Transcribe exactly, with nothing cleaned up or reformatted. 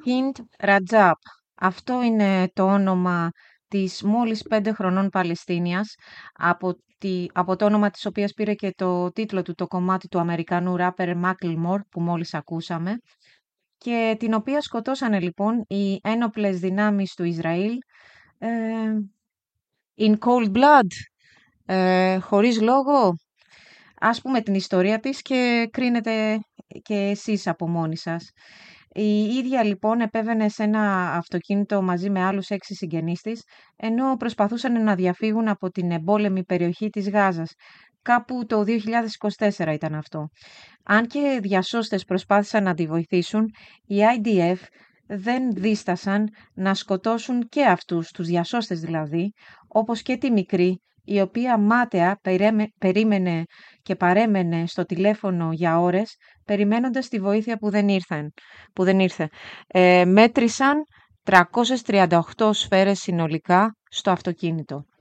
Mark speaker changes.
Speaker 1: Hind Rajab. Αυτό είναι το όνομα της μόλις πέντε χρονών Παλαιστίνιας, από, τη, από το όνομα της οποίας πήρε και το τίτλο του το κομμάτι του Αμερικανού ράπερ Macklemore που μόλις ακούσαμε, και την οποία σκοτώσανε λοιπόν οι ένοπλες δυνάμεις του Ισραήλ ε, in cold blood, ε, χωρίς λόγο. Ας πούμε την ιστορία της και κρίνετε και εσείς από μόνοι σας. Η ίδια λοιπόν επέβαινε σε ένα αυτοκίνητο μαζί με άλλους έξι συγγενείς της, ενώ προσπαθούσαν να διαφύγουν από την εμπόλεμη περιοχή της Γάζας. Κάπου το δύο χιλιάδες είκοσι τέσσερα ήταν αυτό. Αν και διασώστες προσπάθησαν να τη βοηθήσουν, οι άι ντι εφ δεν δίστασαν να σκοτώσουν και αυτούς, τους διασώστες δηλαδή, όπως και τη μικρή, η οποία μάταια περίμενε και παρέμενε στο τηλέφωνο για ώρες, περιμένοντας τη βοήθεια που δεν, ήρθαν, που δεν ήρθε. Ε, μέτρησαν τριακόσιες τριάντα οκτώ σφαίρες συνολικά στο αυτοκίνητο.